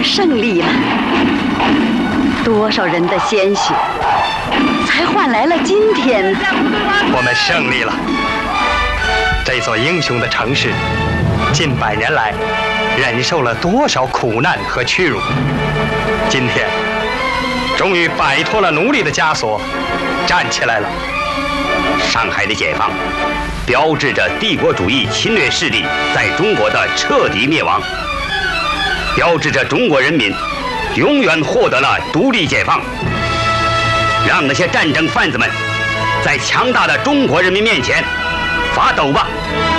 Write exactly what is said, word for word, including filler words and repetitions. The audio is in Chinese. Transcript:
们胜利了。多少人的鲜血，才换来了今天。 我们胜利了。这座英雄的城市，近百年来忍受了多少苦难和屈辱，今天终于摆脱了奴隶的枷锁，站起来了。 上海的解放，标志着帝国主义侵略势力在中国的彻底灭亡，标志着中国人民永远获得了独立解放。让那些战争贩子们在强大的中国人民面前发抖吧！